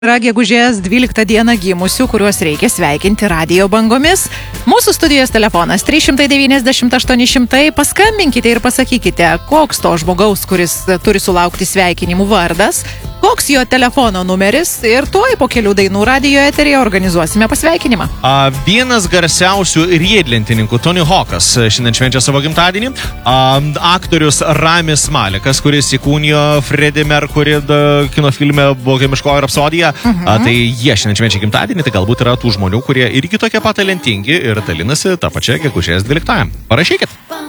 Yra gegužės 12 dieną gimusių, kuriuos reikia sveikinti radijo bangomis. Mūsų studijos telefonas 390-800. Paskambinkite ir pasakykite, koks to žmogaus, kuris turi sulaukti sveikinimų vardas, koks jo telefono numeris ir tuoj po kelių dainų radijo eteryje organizuosime pasveikinimą. Vienas garsiausių riedlentininkų, Tony Hawkas, šiandien švenčia savo gimtadienį. Aktorius Ramis Malekas, kuris įkūnijo Freddie Mercury kino filme Bohemiškoji rapsodija. Tai jie šiandien švenčia gimtadienį, tai galbūt yra tų žmonių, kurie irgi tokie pat talentingi ir dalinasi tą pačią gegužės 12. Parašykit.